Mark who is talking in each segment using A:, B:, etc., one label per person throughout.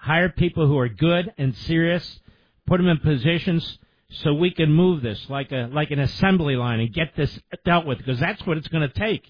A: Hire people who are good and serious. Put them in positions so we can move this like an assembly line and get this dealt with, because that's what it's going to take.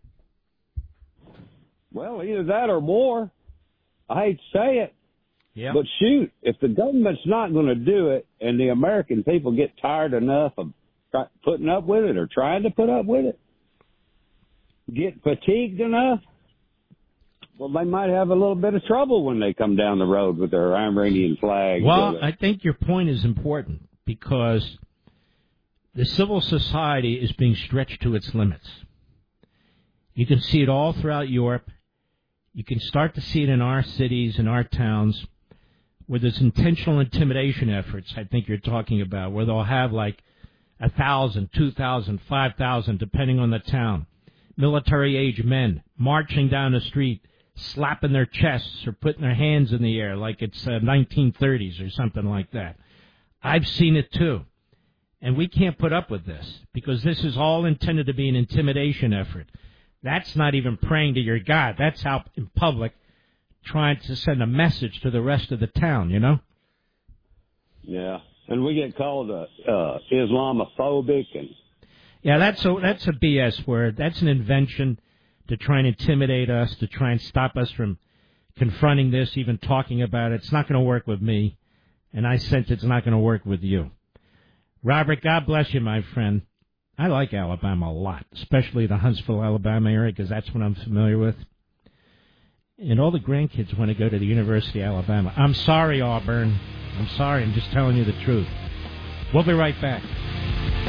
B: Well, either that or more. I hate to say it.
A: Yep.
B: But shoot, if the government's not going to do it and the American people get tired enough of putting up with it or trying to put up with it, get fatigued enough, well, they might have a little bit of trouble when they come down the road with their Iranian flag.
A: Well, I think your point is important because the civil society is being stretched to its limits. You can see it all throughout Europe. You can start to see it in our cities, in our towns, where there's intentional intimidation efforts, I think you're talking about, where they'll have like 1,000, 2,000, 5,000, depending on the town, military-age men marching down the street, slapping their chests or putting their hands in the air like it's 1930s or something like that. I've seen it too. And we can't put up with this because this is all intended to be an intimidation effort. That's not even praying to your God. That's out in public trying to send a message to the rest of the town, you know?
B: Yeah, and we get called Islamophobic.
A: Yeah, that's a BS word. That's an invention to try and intimidate us, to try and stop us from confronting this, even talking about it. It's not going to work with me, and I sense it's not going to work with you. Robert, God bless you, my friend. I like Alabama a lot, especially the Huntsville, Alabama area, because that's what I'm familiar with. And all the grandkids want to go to the University of Alabama. I'm sorry, Auburn. I'm sorry. I'm just telling you the truth. We'll be right back.